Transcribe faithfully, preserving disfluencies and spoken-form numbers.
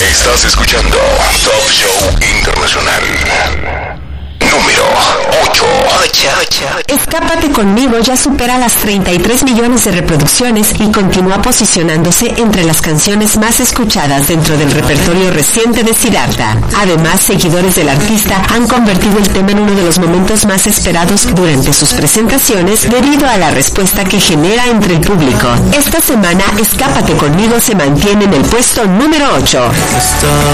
Estás escuchando Top Show Internacional. Número ocho. Escápate conmigo ya supera las treinta y tres millones de reproducciones y continúa posicionándose entre las canciones más escuchadas dentro del repertorio reciente de Siddhartha. Además, seguidores del artista han convertido el tema en uno de los momentos más esperados durante sus presentaciones debido a la respuesta que genera entre el público. Esta semana, Escápate conmigo se mantiene en el puesto número ocho.